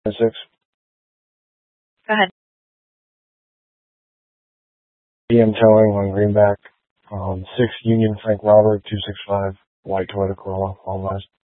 6. Go ahead. PM towing on Greenback. 6 Union Frank Robert 265 white Toyota Corolla, all west.